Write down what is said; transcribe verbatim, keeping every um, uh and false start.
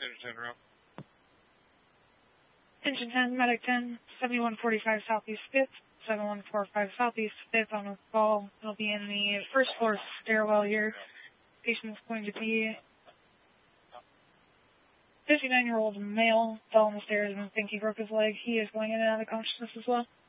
Engine ten, route. Engine ten, Medic ten, seventy-one forty-five Southeast fifth, seven one four five Southeast fifth on a call. It'll be in the first floor stairwell here. Patient's going to be fifty-nine-year-old male, fell on the stairs and think he broke his leg. He is going in and out of consciousness as well.